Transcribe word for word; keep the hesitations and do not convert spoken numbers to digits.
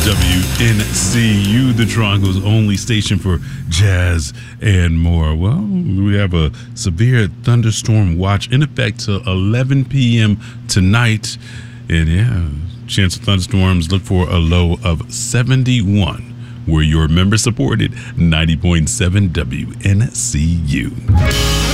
W N C U, the Triangle's only station for jazz and more. Well, we have a severe thunderstorm watch in effect till eleven p.m. tonight. And yeah, chance of thunderstorms, look for a low of seventy-one. We're your member-supported ninety point seven W N C U.